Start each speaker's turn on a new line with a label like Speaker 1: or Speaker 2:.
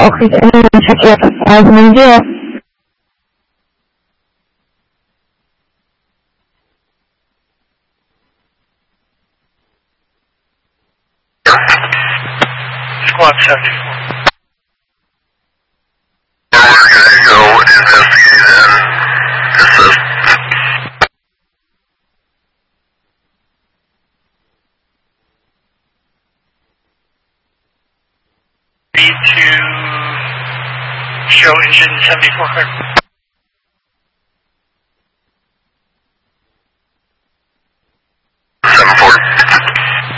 Speaker 1: Oak Creek, anyone check you up at 510.
Speaker 2: Squad 74.
Speaker 3: We're gonna go investigate and assist.
Speaker 2: Need to show engine 74 clear.